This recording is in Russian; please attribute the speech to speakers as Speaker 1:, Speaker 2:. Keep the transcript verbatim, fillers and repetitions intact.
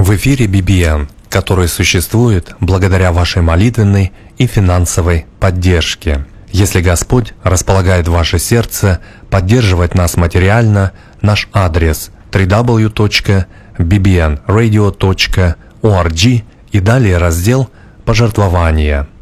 Speaker 1: В эфире би би эн, который существует благодаря вашей молитвенной и финансовой поддержке. Если Господь располагает ваше сердце поддерживать нас материально, наш адрес дабл ю дабл ю дабл ю точка би би эн радио точка орг и далее раздел «Пожертвования».